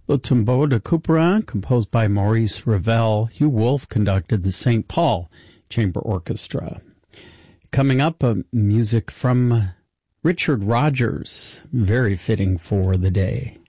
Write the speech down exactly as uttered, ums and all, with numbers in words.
Le Tombeau de Couperin, composed by Maurice Ravel. Hugh Wolf conducted the Saint Paul Chamber Orchestra. Coming up, uh, music from Richard Rodgers, very fitting for the day.